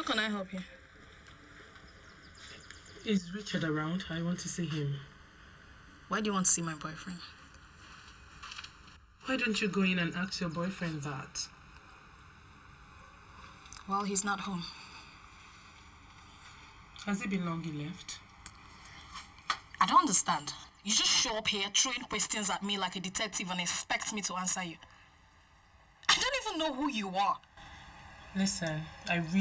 can I help you? Is Richard around? I want to see him. Why do you want to see my boyfriend? Why don't you go in and ask your boyfriend that? Well, he's not home. Has it been long he left? I don't understand. You just show up here throwing questions at me like a detective and expect me to answer you. I don't even know who you are. Listen, I really